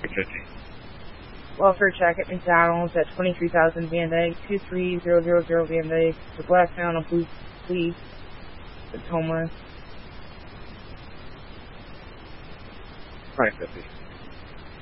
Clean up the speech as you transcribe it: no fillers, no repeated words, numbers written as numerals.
Welfare check at McDonald's at 23,000 Van Dyke, 23000 Van Dyke, the black man on blue police, it's homeless. 2050.